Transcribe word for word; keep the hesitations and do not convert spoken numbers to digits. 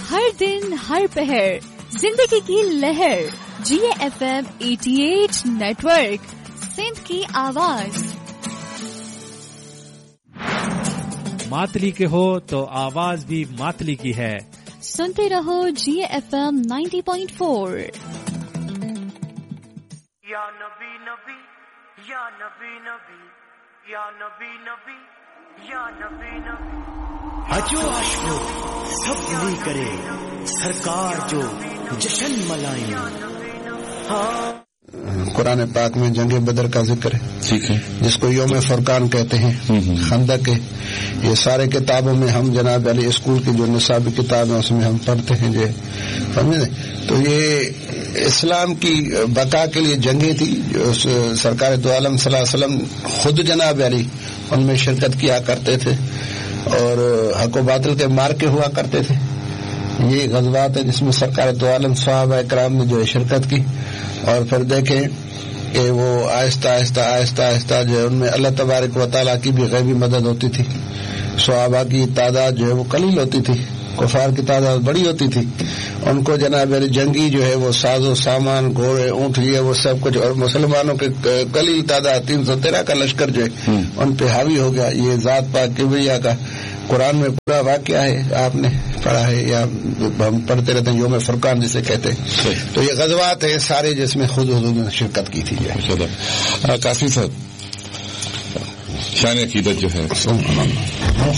ہر دن ہر پہر زندگی کی لہر جی F M eighty eight network Sindh کی آواز. ماتلی کے ہو تو آواز بھی ماتلی کی ہے. سنتے رہو جی F M ninety point four. یا نبی نبی یا نبی نبی یا نبی نبی یا نبی نبی اجو عاشقو سب ملی کرے سرکار جو جشن ملائیں. ہاں قرآن پاک میں جنگ بدر کا ذکر ہے، ٹھیک ہے، جس کو یوم فرقان کہتے ہیں، خندق ہے. یہ سارے کتابوں میں ہم جناب علی اسکول کی جو نصابی کتاب ہے اس میں ہم پڑھتے ہیں جو سمجھے. تو یہ اسلام کی بقا کے لیے جنگیں تھی جو سرکار دو عالم صلی اللہ علیہ وسلم خود جناب علی ان میں شرکت کیا کرتے تھے اور حق و باطل کے مارکے ہوا کرتے تھے. یہ غزوات ہے جس میں سرکار دو عالم صحابہ اکرام نے جو ہے شرکت کی، اور پھر دیکھیں کہ وہ آہستہ آہستہ آہستہ آہستہ جو ہے ان میں اللہ تبارک و تعالیٰ کی بھی غیبی مدد ہوتی تھی. صحابہ کی تعداد جو ہے وہ قلیل ہوتی تھی، کفار کی تعداد بڑی ہوتی تھی. ان کو جناب جنگی جو ہے وہ ساز و سامان، گھوڑے، اونٹ، یہ وہ سب کچھ، اور مسلمانوں کے قلیل تعداد تین سو تیرہ کا لشکر جو ہے ان پہ حاوی ہو گیا. یہ ذات پاک کبریا کا قرآن میں پورا واقعہ ہے، آپ نے پڑھا ہے یا ہم پڑھتے رہتے ہیں، یوم فرقان جسے کہتے ہیں. تو یہ غزوات ہیں سارے جس میں خود حضور نے شرکت کی تھی. قاسم صاحب، شان عقیدت جو ہے